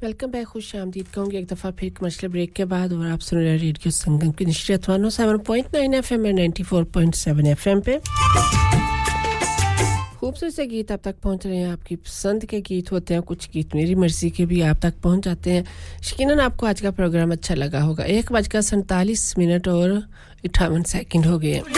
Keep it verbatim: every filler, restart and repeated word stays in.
welcome back खुश आमदीद कहूँगी एक दफ़ा फिर कमर्शियल ब्रेक के बाद और आप सुन रहे हैं रेडियो संगम की निश्चित one O seven point nine FM और ninety four point seven FM पे खूबसूरत से गीत आप तक पहुंच रहे हैं आपकी पसंद के गीत होते हैं कुछ गीत मेरी मर्जी के भी आप तक पहुंच जाते हैं यकीनन आपको आज का प्रोग्राम अच्छा लगा होगा एक बजकर सैंतालीस मिनट और अट्ठावन सेकंड हो गए